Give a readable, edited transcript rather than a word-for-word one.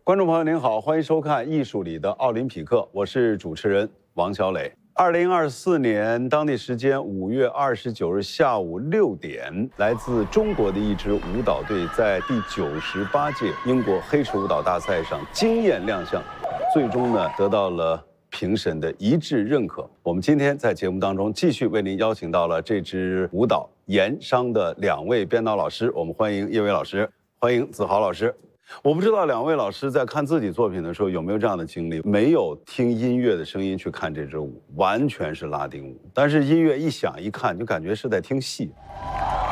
观众朋友您好，欢迎收看《艺术里的奥林匹克》，我是主持人王小磊。2024年当地时间5月29日下午6点，来自中国的一支舞蹈队在第98届英国黑池舞蹈大赛上惊艳亮相，最终呢得到了评审的一致认可。我们今天在节目当中继续为您邀请到了这支舞蹈盐商的2位编导老师，我们欢迎叶伟老师，欢迎子豪老师。我不知道2位老师在看自己作品的时候有没有这样的经历，没有听音乐的声音去看这支舞，完全是拉丁舞，但是音乐一响一看就感觉是在听戏。